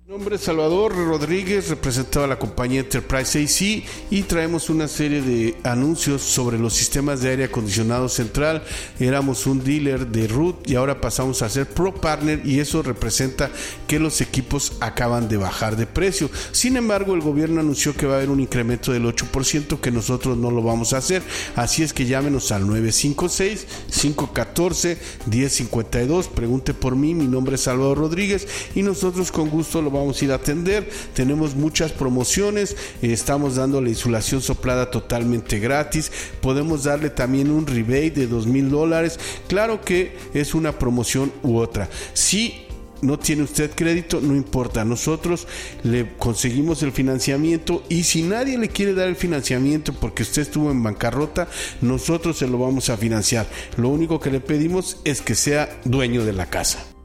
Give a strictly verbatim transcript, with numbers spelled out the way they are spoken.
Mi nombre es Salvador Rodríguez, representaba a la compañía Enterprise A C y traemos una serie de anuncios sobre los sistemas de aire acondicionado central. Éramos un dealer de Root y ahora pasamos a ser Pro Partner y eso representa que los equipos acaban de bajar de precio. Sin embargo, el gobierno anunció que va a haber un incremento del ocho por ciento, que nosotros no lo vamos a hacer. Así es que llámenos al nueve cinco seis, cinco uno cuatro, uno cero cinco dos. Pregunte por mí, mi nombre es Salvador Rodríguez y nosotros con gusto lo vamos vamos a ir a atender. Tenemos muchas promociones, eh, estamos dando la insulación soplada totalmente gratis, podemos darle también un rebate de dos mil dólares. Claro que es una promoción u otra. Si no tiene usted crédito, no importa, nosotros le conseguimos el financiamiento y si nadie le quiere dar el financiamiento porque usted estuvo en bancarrota, nosotros se lo vamos a financiar. Lo único que le pedimos es que sea dueño de la casa.